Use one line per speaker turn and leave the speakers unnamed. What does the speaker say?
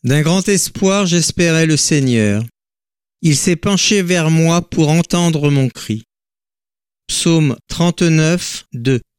D'un grand espoir, j'espérais le Seigneur. Il s'est penché vers moi pour entendre mon cri. Psaume 39, 2.